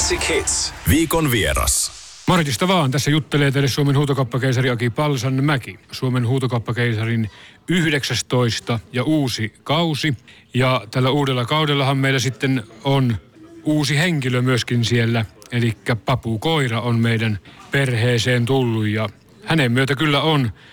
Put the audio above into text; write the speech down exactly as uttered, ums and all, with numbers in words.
Classic Hits. Viikon vieras. Martista vaan. Tässä juttelee teille Suomen huutokauppakeisari Aki Palsanmäki. Suomen huutokauppakeisarin yhdeksästoista ja uusi kausi. Ja tällä uudella kaudellahan meillä sitten on uusi henkilö myöskin siellä. Eli Papu Koira on meidän perheeseen tullut ja hänen myötä kyllä on